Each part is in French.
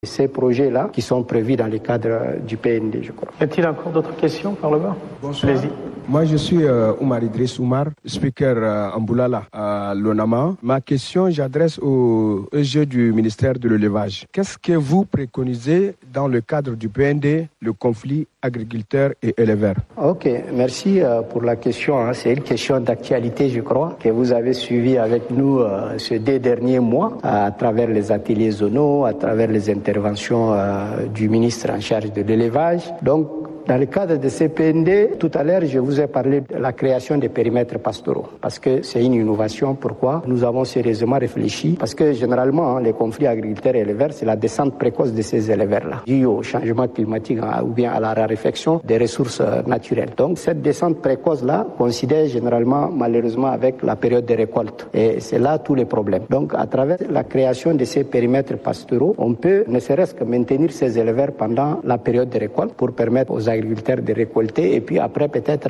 Ces projets-là qui sont prévus dans le cadre du PND, je crois. Y a-t-il encore d'autres questions par le bas? Bonsoir. Allez-y. Moi, je suis Oumar Idriss Oumar, speaker en Boulala à l'ONAMA. Ma question, j'adresse au EG du ministère de l'Élevage. Qu'est-ce que vous préconisez dans le cadre du PND, le conflit agriculteurs et éleveurs? Ok, merci pour la question. C'est une question d'actualité, je crois, que vous avez suivi avec nous ces 2 derniers mois à travers les ateliers zonaux, à travers les interventions du ministre en charge de l'élevage. Donc, dans le cadre de CPND, tout à l'heure, je vous ai parlé de la création des périmètres pastoraux, parce que c'est une innovation. Pourquoi? Nous avons sérieusement réfléchi, parce que généralement, les conflits agriculteurs et éleveurs, c'est la descente précoce de ces éleveurs-là, due au changement climatique ou bien à la raréfaction des ressources naturelles. Donc, cette descente précoce-là coïncide généralement, malheureusement, avec la période de récolte. Et c'est là tous les problèmes. Donc, à travers la création de ces périmètres pastoraux, on peut ne serait-ce que maintenir ces éleveurs pendant la période de récolte pour permettre aux agriculteurs de récolter et puis après peut-être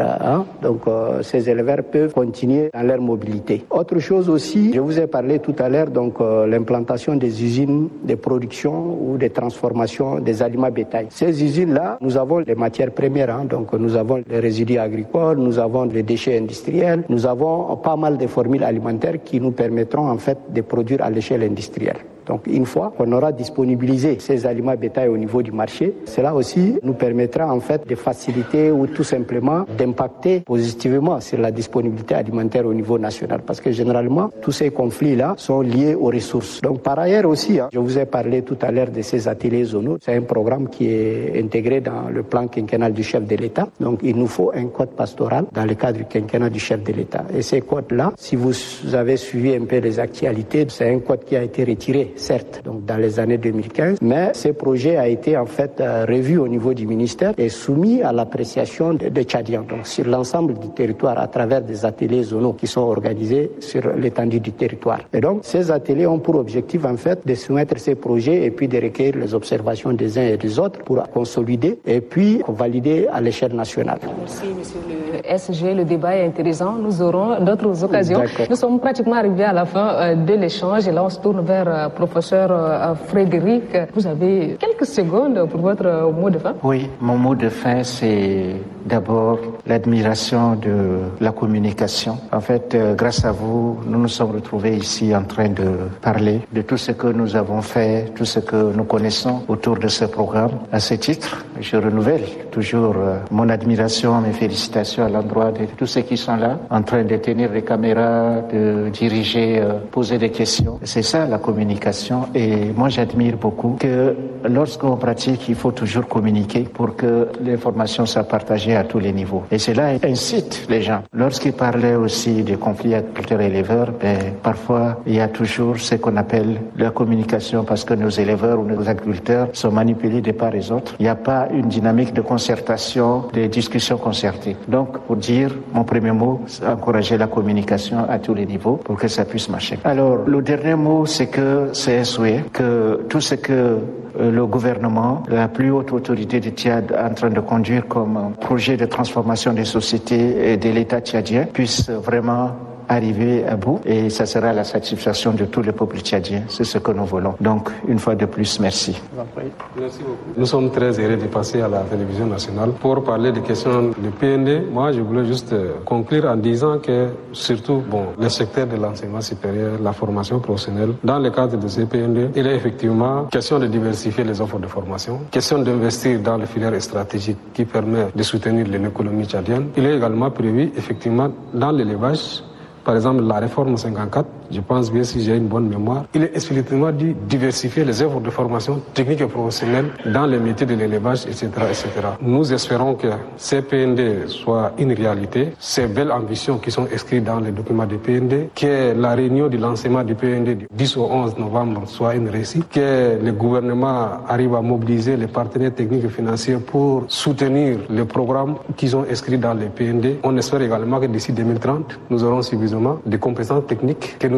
ces éleveurs peuvent continuer dans leur mobilité. Autre chose aussi, je vous ai parlé tout à l'heure l'implantation des usines de production ou de transformation des aliments bétail. Ces usines-là, nous avons les matières premières, donc nous avons les résidus agricoles, nous avons les déchets industriels, nous avons pas mal de formules alimentaires qui nous permettront en fait de produire à l'échelle industrielle. Donc une fois qu'on aura disponibilisé ces aliments bétail au niveau du marché, cela aussi nous permettra en fait de faciliter ou tout simplement d'impacter positivement sur la disponibilité alimentaire au niveau national. Parce que généralement, tous ces conflits-là sont liés aux ressources. Donc par ailleurs aussi, je vous ai parlé tout à l'heure de ces ateliers zonaux. C'est un programme qui est intégré dans le plan quinquennal du chef de l'État. Donc il nous faut un code pastoral dans le cadre du quinquennat du chef de l'État. Et ces codes-là, si vous avez suivi un peu les actualités, c'est un code qui a été retiré, certes, donc dans les années 2015, mais ce projet a été en fait revu au niveau du ministère et soumis à l'appréciation des Tchadiens, donc sur l'ensemble du territoire à travers des ateliers zonaux qui sont organisés sur l'étendue du territoire. Et donc ces ateliers ont pour objectif en fait de soumettre ces projets et puis de recueillir les observations des uns et des autres pour consolider et puis valider à l'échelle nationale. Merci monsieur le SG, le débat est intéressant, nous aurons d'autres occasions. D'accord. Nous sommes pratiquement arrivés à la fin de l'échange et là on se tourne vers professeur Frédéric. Vous avez quelques secondes pour votre mot de fin. Oui, mon mot de fin c'est d'abord l'admiration de la communication. En fait, grâce à vous, nous nous sommes retrouvés ici en train de parler de tout ce que nous avons fait, tout ce que nous connaissons autour de ce programme. À ce titre, je renouvelle toujours mon admiration, mes félicitations à l'endroit de tous ceux qui sont là, en train de tenir les caméras, de diriger, poser des questions. C'est ça la communication. Et moi, j'admire beaucoup que lorsqu'on pratique, il faut toujours communiquer pour que l'information soit partagée à tous les niveaux. Et cela incite les gens. Lorsqu'ils parlaient aussi des conflits agriculteurs et éleveurs, parfois, il y a toujours ce qu'on appelle la communication parce que nos éleveurs ou nos agriculteurs sont manipulés de part et d'autre. Il n'y a pas une dynamique de concertation, de discussion concertée. Donc, pour dire, mon premier mot, c'est encourager la communication à tous les niveaux pour que ça puisse marcher. Alors, le dernier mot, c'est un souhait que tout ce que le gouvernement, la plus haute autorité du Tchad en train de conduire comme un projet de transformation des sociétés et de l'État tchadien puisse vraiment arriver à bout et ça sera la satisfaction de tous les peuples tchadiens. C'est ce que nous voulons. Donc, une fois de plus, merci. Merci beaucoup. Nous sommes très heureux de passer à la télévision nationale pour parler des questions du PND. Moi, je voulais juste conclure en disant que, surtout, le secteur de l'enseignement supérieur, la formation professionnelle, dans le cadre de ce PND, il est effectivement question de diversifier les offres de formation, question d'investir dans les filières stratégiques qui permettent de soutenir l'économie tchadienne. Il est également prévu, effectivement, dans l'élevage, par exemple, la réforme 54, je pense bien si j'ai une bonne mémoire, il est explicitement dit diversifier les œuvres de formation technique et professionnelle dans les métiers de l'élevage, etc., etc. Nous espérons que ces PND soient une réalité, ces belles ambitions qui sont inscrites dans les documents du PND, que la réunion de lancement du PND du 10 au 11 novembre soit une réussite, que le gouvernement arrive à mobiliser les partenaires techniques et financiers pour soutenir les programmes qui sont inscrits dans les PND. On espère également que d'ici 2030, nous aurons suffisamment de compétences techniques que nous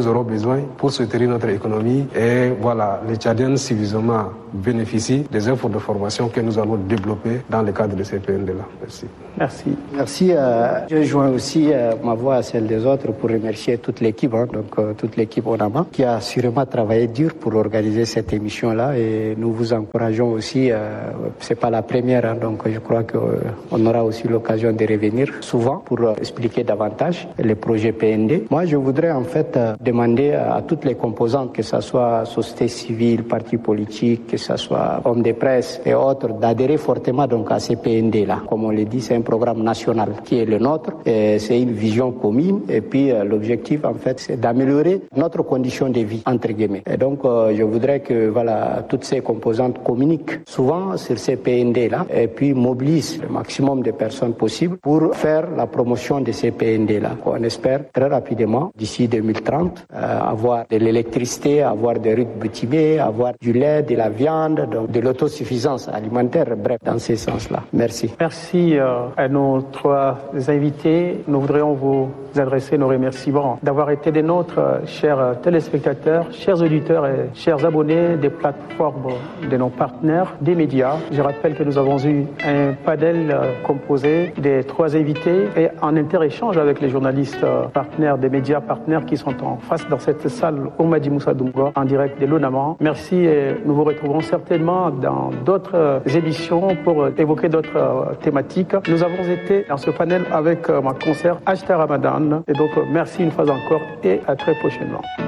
nous aurons besoin pour soutenir notre économie. Et voilà, les Tchadiens suffisamment bénéficient des efforts de formation que nous allons développer dans le cadre de ces PND-là. Merci. Merci. Merci. Je joins aussi ma voix à celle des autres pour remercier toute l'équipe, toute l'équipe ONAMA, qui a sûrement travaillé dur pour organiser cette émission-là. Et nous vous encourageons aussi. C'est pas la première, donc je crois qu'on aura aussi l'occasion de revenir souvent pour expliquer davantage les projets PND. Moi, je voudrais en fait demander à toutes les composantes, que ce soit société civile, partis politiques, que ce soit hommes de presse et autres, d'adhérer fortement donc à ces PND-là. Comme on l'a dit, c'est un programme national qui est le nôtre. Et c'est une vision commune. Et puis l'objectif, en fait, c'est d'améliorer notre condition de vie, entre guillemets. Et donc, je voudrais que toutes ces composantes communiquent souvent sur ces PND-là et puis mobilisent le maximum de personnes possibles pour faire la promotion de ces PND-là. On espère très rapidement, d'ici 2030, avoir de l'électricité, avoir des routes bitumées, avoir du lait, de la viande, donc de l'autosuffisance alimentaire, bref, dans ces sens-là. Merci. Merci à nos trois invités. Nous voudrions vous adresser nos remerciements d'avoir été des nôtres, chers téléspectateurs, chers auditeurs et chers abonnés des plateformes de nos partenaires des médias. Je rappelle que nous avons eu un panel composé des trois invités et en inter-échange avec les journalistes partenaires des médias partenaires qui sont en face dans cette salle au Madi Moussa Doumga en direct de l'ONAMA. Merci et nous vous retrouverons certainement dans d'autres émissions pour évoquer d'autres thématiques. Nous avons été dans ce panel avec ma consoeur Ashta Ramadan et donc merci une fois encore et à très prochainement.